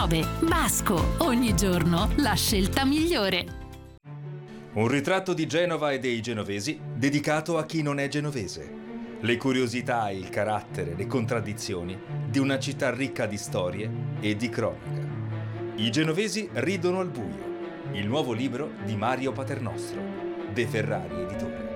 9. Basco, ogni giorno la scelta migliore. Un ritratto di Genova e dei genovesi dedicato a chi non è genovese. Le curiosità, il carattere, le contraddizioni di una città ricca di storie e di cronaca. I genovesi ridono al buio. Il nuovo libro di Mario Paternostro, De Ferrari Editore.